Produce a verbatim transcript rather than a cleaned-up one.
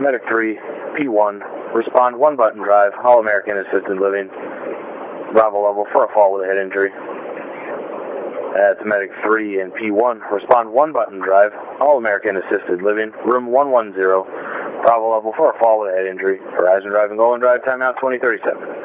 Medic three, P one, respond one button drive, All American Assisted Living, Bravo level for a fall with a head injury. That's Medic three and P one, respond one button drive, All American Assisted Living, room one one zero, Bravo level for a fall with a head injury. Horizon Drive and Golden Drive, timeout twenty thirty-seven.